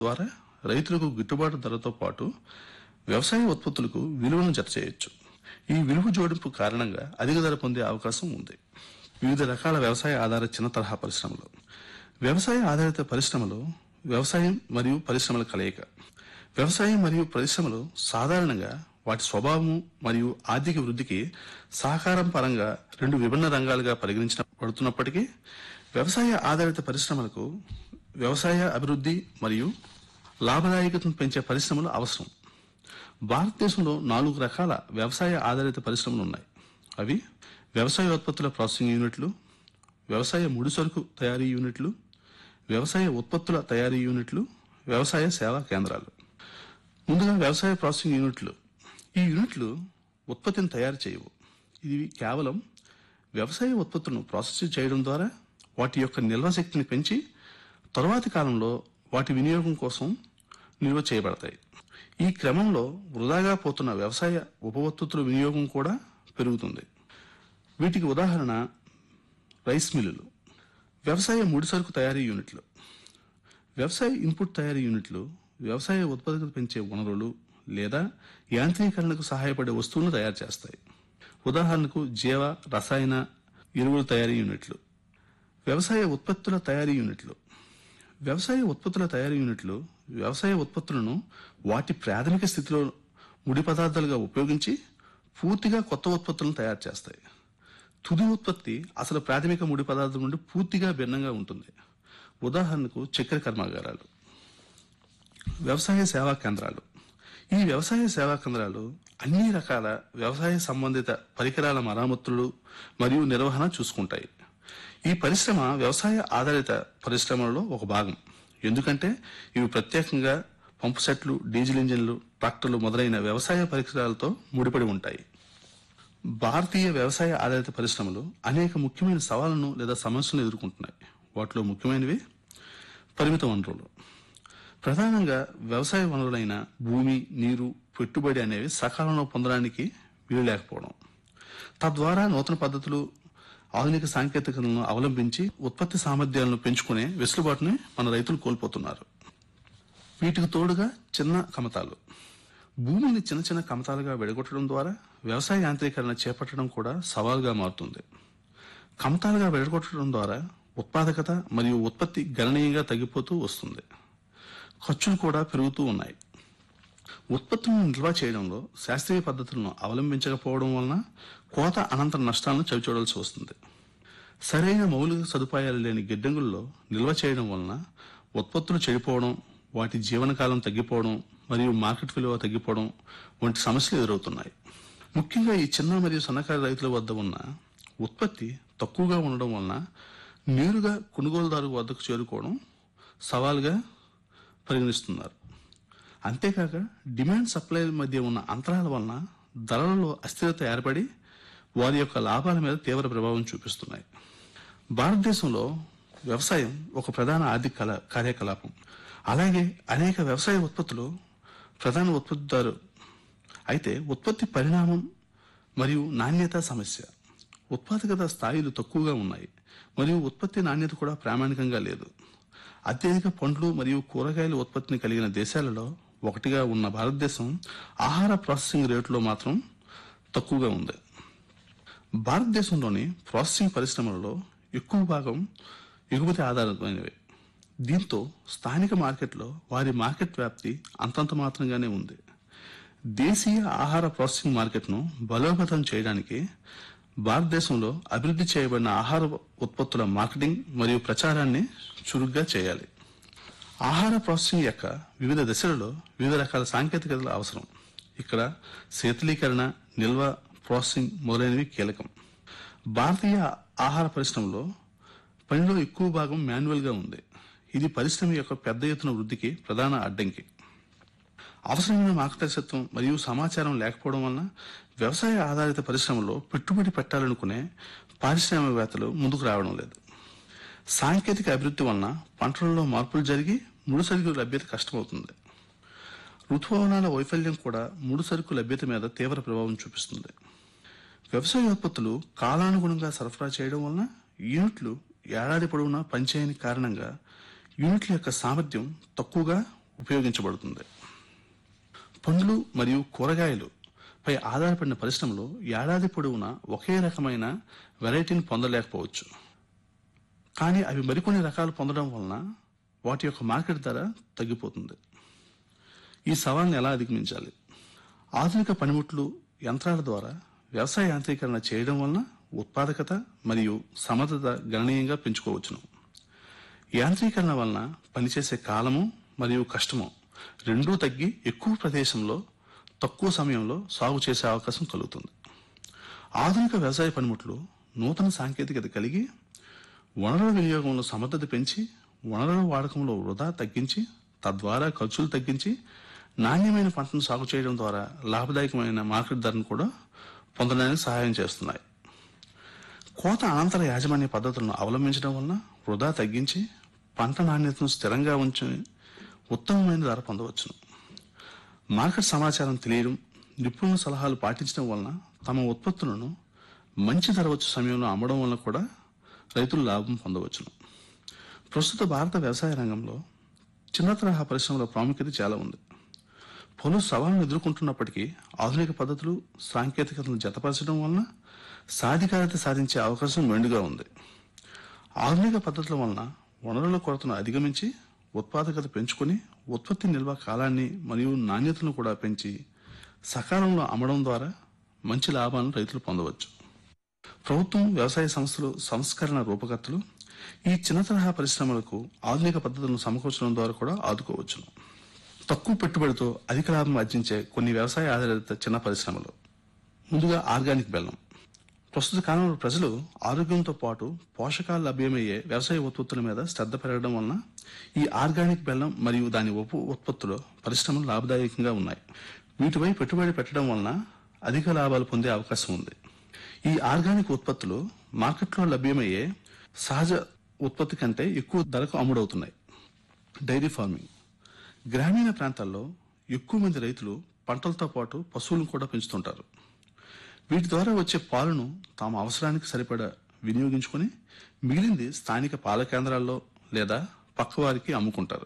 ద్వారా రైతులకు గిట్టుబాటు ధరతో పాటు వ్యవసాయ ఉత్పత్తులకు విలువను జతచేయొచ్చు. ఈ విలువ జోడింపు కారణంగా అధిక ధర పొందే అవకాశం ఉంది. వివిధ రకాల వ్యవసాయ ఆధారిత చిన్న తరహా పరిశ్రమలు. వ్యవసాయ ఆధారిత పరిశ్రమలు వ్యవసాయం మరియు పరిశ్రమల కలయిక. వ్యవసాయం మరియు పరిశ్రమలు సాధారణంగా వాటి స్వభావము మరియు ఆర్థిక వృద్ధికి సహకారం పరంగా రెండు విభిన్న రంగాలుగా పరిగణించబడుతున్నప్పటికీ వ్యవసాయ ఆధారిత పరిశ్రమలకు వ్యవసాయ అభివృద్ధి మరియు లాభదాయకతను పెంచే పరిశ్రమలు అవసరం. భారతదేశంలో 4 రకాల వ్యవసాయ ఆధారిత పరిశ్రమలు ఉన్నాయి. అవి వ్యవసాయ ఉత్పత్తుల ప్రాసెసింగ్ యూనిట్లు, వ్యవసాయ ముడిసరుకు తయారీ యూనిట్లు, వ్యవసాయ ఉత్పత్తుల తయారీ యూనిట్లు, వ్యవసాయ సేవా కేంద్రాలు. ముందుగా వ్యవసాయ ప్రాసెసింగ్ యూనిట్లు. ఈ యూనిట్లు ఉత్పత్తిని తయారు చేయవు. ఇవి కేవలం వ్యవసాయ ఉత్పత్తులను ప్రాసెస్ చేయడం ద్వారా వాటి యొక్క నిల్వ శక్తిని పెంచి తరువాతి కాలంలో వాటి వినియోగం కోసం నిల్వ చేయబడతాయి. ఈ క్రమంలో వృధాగా పోతున్న వ్యవసాయ ఉప ఉత్పత్తుల వినియోగం కూడా పెరుగుతుంది. వీటికి ఉదాహరణ రైస్ మిల్లులు. వ్యవసాయ ముడిసరుకు తయారీ యూనిట్లు. వ్యవసాయ ఇన్పుట్ తయారీ యూనిట్లు వ్యవసాయ ఉత్పాదకత పెంచే వనరులు లేదా యాంత్రీకరణకు సహాయపడే వస్తువులను తయారు చేస్తాయి. ఉదాహరణకు జీవ రసాయన ఎరువుల తయారీ యూనిట్లు. వ్యవసాయ ఉత్పత్తుల తయారీ యూనిట్లు. వ్యవసాయ ఉత్పత్తుల తయారీ యూనిట్లు వ్యవసాయ ఉత్పత్తులను వాటి ప్రాథమిక స్థితిలో ముడి పదార్థాలుగా ఉపయోగించి పూర్తిగా కొత్త ఉత్పత్తులను తయారు చేస్తాయి. తుది ఉత్పత్తి అసలు ప్రాథమిక ముడి పదార్థం నుండి పూర్తిగా భిన్నంగా ఉంటుంది. ఉదాహరణకు చక్కెర కర్మాగారాలు. వ్యవసాయ సేవా కేంద్రాలు. ఈ వ్యవసాయ సేవా కేంద్రాలు అన్ని రకాల వ్యవసాయ సంబంధిత పరికరాల మరమ్మతులు మరియు నిర్వహణ చూసుకుంటాయి. ఈ పరిశ్రమ వ్యవసాయ ఆధారిత పరిశ్రమలలో ఒక భాగం. ఎందుకంటే ఇవి ప్రత్యేకంగా పంపు సెట్లు, డీజిల్ ఇంజిన్లు, ట్రాక్టర్లు మొదలైన వ్యవసాయ పరికరాలతో ముడిపడి ఉంటాయి. భారతీయ వ్యవసాయ ఆధారిత పరిశ్రమలు అనేక ముఖ్యమైన సవాళ్లను లేదా సమస్యలను ఎదుర్కొంటున్నాయి. వాటిలో ముఖ్యమైనవి పరిమిత వనరులు. ప్రధానంగా వ్యవసాయ వనరులైన భూమి, నీరు, పెట్టుబడి అనేవి సకాలంలో పొందడానికి వీలు లేకపోవడం. తద్వారా నూతన పద్ధతులు, ఆధునిక సాంకేతికతలను అవలంబించి ఉత్పత్తి సామర్థ్యాలను పెంచుకునే వెసులుబాటుని మన రైతులు కోల్పోతున్నారు. వీటికి తోడుగా చిన్న కమతాలు. భూమిని చిన్న చిన్న కమతాలుగా విడగొట్టడం ద్వారా వ్యవసాయ యాంత్రీకరణ చేపట్టడం కూడా సవాలుగా మారుతుంది. కమతాలుగా విడగొట్టడం ద్వారా ఉత్పాదకత మరియు ఉత్పత్తి గణనీయంగా తగ్గిపోతూ వస్తుంది. ఖర్చులు కూడా పెరుగుతూ ఉన్నాయి. ఉత్పత్తులను నిల్వ చేయడంలో శాస్త్రీయ పద్ధతులను అవలంబించకపోవడం వలన కోత అనంతర నష్టాలను చవిచూడాల్సి వస్తుంది. సరైన మౌలిక సదుపాయాలు లేని గిడ్డంగుల్లో నిల్వ చేయడం వలన ఉత్పత్తులు చెడిపోవడం, వాటి జీవనకాలం తగ్గిపోవడం మరియు మార్కెట్ విలువ తగ్గిపోవడం వంటి సమస్యలు ఎదురవుతున్నాయి. ముఖ్యంగా ఈ చిన్న మరియు సన్నకారు రైతుల వద్ద ఉన్న ఉత్పత్తి తక్కువగా ఉండడం వలన నేరుగా కొనుగోలుదారు వద్దకు చేరుకోవడం సవాలుగా పరిగణిస్తున్నారు. అంతేకాక డిమాండ్ సప్లై మధ్య ఉన్న అంతరాల వలన ధరలలో అస్థిరత ఏర్పడి వారి యొక్క లాభాల మీద తీవ్ర ప్రభావం చూపిస్తున్నాయి. భారతదేశంలో వ్యవసాయం ఒక ప్రధాన ఆర్థిక కార్యకలాపం. అలాగే అనేక వ్యవసాయ ఉత్పత్తులు ప్రధాన ఉత్పత్తిదారు. అయితే ఉత్పత్తి పరిణామం మరియు నాణ్యత సమస్య. ఉత్పాదకత స్థాయిలు తక్కువగా ఉన్నాయి మరియు ఉత్పత్తి నాణ్యత కూడా ప్రామాణికంగా లేదు. అత్యధిక పండ్లు మరియు కూరగాయల ఉత్పత్తిని కలిగిన దేశాలలో ఒకటిగా ఉన్న భారతదేశం ఆహార ప్రాసెసింగ్ రేటులో మాత్రం తక్కువగా ఉంది. భారతదేశంలోని ప్రాసెసింగ్ పరిశ్రమలలో ఎక్కువ భాగం ఎగుమతి ఆధారితమైనవి. దీంతో స్థానిక మార్కెట్లో వారి మార్కెట్ వ్యాప్తి అంతంత మాత్రంగానే ఉంది. దేశీయ ఆహార ప్రాసెసింగ్ మార్కెట్ను బలోపేతం చేయడానికి భారతదేశంలో అభివృద్ధి చేయబడిన ఆహార ఉత్పత్తుల మార్కెటింగ్ మరియు ప్రచారాన్ని చురుగ్గా చేయాలి. ఆహార ప్రాసెసింగ్ యొక్క వివిధ దశలలో వివిధ రకాల సాంకేతికతలు అవసరం. ఇక్కడ శీతలీకరణ, నిల్వ, ప్రాసెసింగ్ మొదలైనవి కీలకం. భారతీయ ఆహార పరిశ్రమలో పనిలో ఎక్కువ భాగం మాన్యువల్ గా ఉంది. ఇది పరిశ్రమ యొక్క పెద్ద ఎత్తున వృద్ధికి ప్రధాన అడ్డంకి. అవసరమైన మార్గదర్శకత్వం మరియు సమాచారం లేకపోవడం వలన వ్యవసాయ ఆధారిత పరిశ్రమలో పెట్టుబడి పెట్టాలనుకునే పారిశ్రామికవేత్తలు ముందుకు రావడం లేదు. సాంకేతిక అభివృద్ధి వలన పంటలలో మార్పులు జరిగి ముడిసరుకు లభ్యత కష్టమవుతుంది. ఋతుపవనాల వైఫల్యం కూడా ముడిసరుకు లభ్యత మీద తీవ్ర ప్రభావం చూపిస్తుంది. వ్యవసాయ ఉత్పత్తులు కాలానుగుణంగా సరఫరా చేయడం వలన యూనిట్లు ఏడాది పొడవునా పనిచేయని కారణంగా యూనిట్ల యొక్క సామర్థ్యం తక్కువగా ఉపయోగించబడుతుంది. పండ్లు మరియు కూరగాయలు పై ఆధారపడిన పరిశ్రమలు ఏడాది పొడవునా ఒకే రకమైన వెరైటీని పొందలేకపోవచ్చు. కానీ అవి మరికొన్ని రకాలు పొందడం వలన వాటి యొక్క మార్కెట్ ధర తగ్గిపోతుంది. ఈ సవాల్ని ఎలా అధిగమించాలి? ఆధునిక పనిముట్లు, యంత్రాల ద్వారా వ్యవసాయ యాంత్రీకరణ చేయడం వలన ఉత్పాదకత మరియు సమర్థత గణనీయంగా పెంచుకోవచ్చును. యాంత్రీకరణ వలన పనిచేసే కాలము మరియు కష్టము రెండూ తగ్గి ఎక్కువ ప్రదేశంలో తక్కువ సమయంలో సాగు చేసే అవకాశం కలుగుతుంది. ఆధునిక వ్యవసాయ పనిముట్లు నూతన సాంకేతికత కలిగి వనరుల వినియోగంలో సమర్థత పెంచి వనరుల వాడకంలో వృధా తగ్గించి తద్వారా ఖర్చులు తగ్గించి నాణ్యమైన పంటను సాగు చేయడం ద్వారా లాభదాయకమైన మార్కెట్ ధరను కూడా పొందడానికి సహాయం చేస్తున్నాయి. కోత అనంతర యాజమాన్య పద్ధతులను అవలంబించడం వలన వృధా తగ్గించి పంట నాణ్యతను స్థిరంగా ఉంచి ఉత్తమమైన ధర పొందవచ్చును. మార్కెట్ సమాచారం తెలియడం, నిపుణుల సలహాలు పాటించడం వలన తమ ఉత్పత్తులను మంచి ధర వచ్చే సమయంలో అమ్మడం వలన కూడా రైతులు లాభం పొందవచ్చును. ప్రస్తుత భారత వ్యవసాయ రంగంలో చిన్న తరహా పరిశ్రమల ప్రాముఖ్యత చాలా ఉంది. పలు సవాళ్లను ఎదుర్కొంటున్నప్పటికీ ఆధునిక పద్ధతులు, సాంకేతికతలను జతపరచడం వలన సాధికారత సాధించే అవకాశం మెండుగా ఉంది. ఆధునిక పద్ధతుల వలన వనరుల కొరతను అధిగమించి ఉత్పాదకత పెంచుకొని ఉత్పత్తి నిల్వ కాలాన్ని మరియు నాణ్యతను కూడా పెంచి సకాలంలో అమ్మడం ద్వారా మంచి లాభాలను రైతులు పొందవచ్చు. ప్రభుత్వం, వ్యవసాయ సంస్థలు, సంస్కరణ రూపకర్తలు ఈ చిన్న తరహా పరిశ్రమలకు ఆధునిక పద్ధతులను సమకూర్చడం ద్వారా కూడా ఆదుకోవచ్చును. తక్కువ పెట్టుబడితో అధిక లాభం ఆర్జించే కొన్ని వ్యవసాయ ఆధారిత చిన్న పరిశ్రమలు. ముందుగా ఆర్గానిక్ బెల్లం. ప్రస్తుత కాలంలో ప్రజలు ఆరోగ్యంతో పాటు పోషకాలు లభ్యమయ్యే వ్యవసాయ ఉత్పత్తుల మీద శ్రద్ధ పెరగడం వలన ఈ ఆర్గానిక్ బెల్లం మరియు దాని ఉప ఉత్పత్తులు పరిశ్రమలు లాభదాయకంగా ఉన్నాయి. వీటిపై పెట్టుబడి పెట్టడం వలన అధిక లాభాలు పొందే అవకాశం ఉంది. ఈ ఆర్గానిక్ ఉత్పత్తులు మార్కెట్లో లభ్యమయ్యే సహజ ఉత్పత్తి కంటే ఎక్కువ ధరకు అమ్ముడవుతున్నాయి. Dairy farming. గ్రామీణ ప్రాంతాల్లో ఎక్కువ మంది రైతులు పంటలతో పాటు పశువులను కూడా పెంచుతుంటారు. వీటి ద్వారా వచ్చే పాలను తాము అవసరానికి సరిపడా వినియోగించుకుని మిగిలింది స్థానిక పాల కేంద్రాల్లో లేదా పక్కవారికి అమ్ముకుంటారు.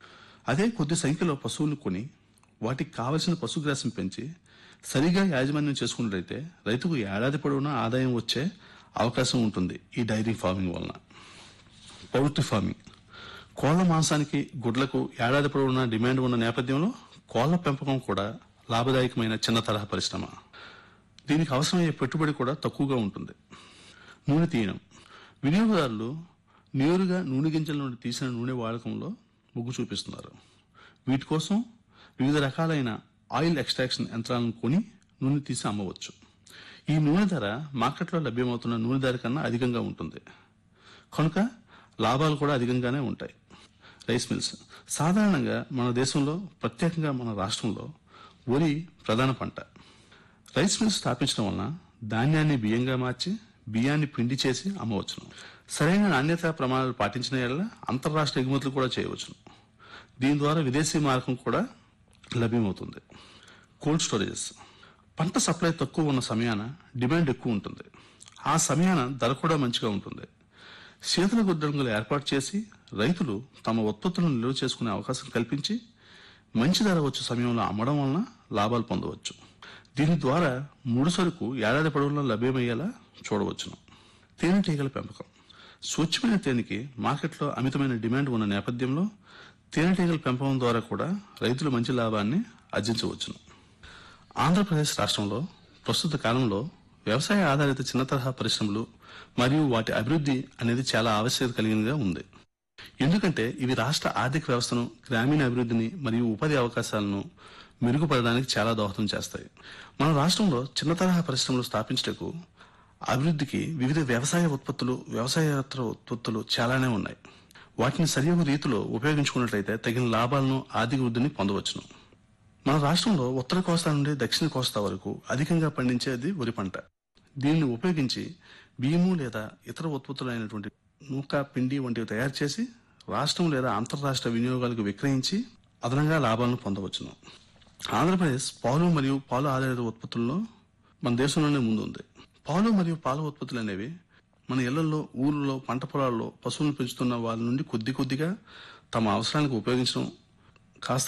అదే కొద్ది సంఖ్యలో పశువులను కొని వాటికి కావలసిన పశుగ్రాసం పెంచి సరిగా యాజమాన్యం చేసుకున్నట్లయితే రైతుకు ఏడాది పొడవునా ఆదాయం వచ్చే అవకాశం ఉంటుంది. ఈ డైరీ ఫార్మింగ్ వలన. Poultry farming. కోళ్ల మాంసానికి, గుడ్లకు ఏడాది పొడవునా డిమాండ్ ఉన్న నేపథ్యంలో కోళ్ల పెంపకం కూడా లాభదాయకమైన చిన్న తరహా పరిశ్రమ. దీనికి అవసరమయ్యే పెట్టుబడి కూడా తక్కువగా ఉంటుంది. నూనె తీయడం. వినియోగదారులు నేరుగా నూనె గింజల నుండి తీసిన నూనె వాడకంలో మొగ్గు చూపిస్తున్నారు. వీటి కోసం వివిధ రకాలైన ఆయిల్ ఎక్స్ట్రాక్షన్ యంత్రాలను కొని నూనె తీసి అమ్మవచ్చు. ఈ నూనె ధర మార్కెట్లో లభ్యమవుతున్న నూనె ధర కన్నా అధికంగా ఉంటుంది కనుక లాభాలు కూడా అధికంగానే ఉంటాయి. Rice mills. సాధారణంగా మన దేశంలో, ప్రత్యేకంగా మన రాష్ట్రంలో వరి ప్రధాన పంట. రైస్ మిల్స్ స్థాపించడం వలన ధాన్యాన్ని బియ్యంగా మార్చి బియ్యాన్ని పిండి చేసి అమ్మవచ్చును. సరైన నాణ్యతా ప్రమాణాలు పాటించిన యెడల అంతర్రాష్ట్ర ఎగుమతులు కూడా చేయవచ్చును. దీని ద్వారా విదేశీ మార్గం కూడా లభ్యమవుతుంది. Cold storages. పంట సప్లై తక్కువ ఉన్న సమయాన డిమాండ్ ఎక్కువ ఉంటుంది. ఆ సమయాన ధర కూడా మంచిగా ఉంటుంది. శీతల గుడ్డంగులు ఏర్పాటు చేసి రైతులు తమ ఉత్పత్తులను నిల్వ చేసుకునే అవకాశం కల్పించి మంచి ధర వచ్చే సమయంలో అమ్మడం వలన లాభాలు పొందవచ్చు. దీని ద్వారా ముడి సరుకు ఏడాది పొడవులో లభ్యమయ్యేలా చూడవచ్చును. తేనెటీగల పెంపకం. స్వచ్ఛమైన తేనెకి మార్కెట్లో అమితమైన డిమాండ్ ఉన్న నేపథ్యంలో తేనెటీగల పెంపకం ద్వారా కూడా రైతులు మంచి లాభాన్ని ఆర్జించవచ్చును. ఆంధ్రప్రదేశ్ రాష్ట్రంలో ప్రస్తుత కాలంలో వ్యవసాయ ఆధారిత చిన్న తరహా పరిశ్రమలు మరియు వాటి అభివృద్ధి అనేది చాలా ఆవశ్యకత కలిగినగా ఉంది. ఎందుకంటే ఇవి రాష్ట్ర ఆర్థిక వ్యవస్థను, గ్రామీణ అభివృద్ధిని మరియు ఉపాధి అవకాశాలను మెరుగుపడడానికి చాలా దోహదం చేస్తాయి. మన రాష్ట్రంలో చిన్న తరహా పరిశ్రమలు స్థాపించటకు అభివృద్ధికి వివిధ వ్యవసాయ ఉత్పత్తులు, వ్యవసాయేతర ఉత్పత్తులు చాలానే ఉన్నాయి. వాటిని సరియైన రీతిలో ఉపయోగించుకున్నట్లయితే తగిన లాభాలను, ఆర్థిక వృద్ధిని పొందవచ్చును. మన రాష్ట్రంలో ఉత్తర కోస్తా నుండి దక్షిణ కోస్తా వరకు అధికంగా పండించేది వరి పంట. దీనిని ఉపయోగించి బియ్యము లేదా ఇతర ఉత్పత్తులు అయినటువంటి నూక, పిండి వంటివి తయారు చేసి రాష్ట్రం లేదా అంతర్రాష్ట్ర వినియోగాలకు విక్రయించి అదనంగా లాభాలను పొందవచ్చును. ఆంధ్రప్రదేశ్ పాలు మరియు పాలు ఆధారిత ఉత్పత్తుల్లో మన దేశంలోనే ముందు ఉంది. పాలు మరియు పాల ఉత్పత్తులు అనేవి మన ఇళ్లలో, ఊర్లలో, పంట పొలాల్లో పశువులను పెంచుతున్న వాళ్ళ నుండి కొద్ది కొద్దిగా తమ అవసరానికి ఉపయోగించడం కాస్త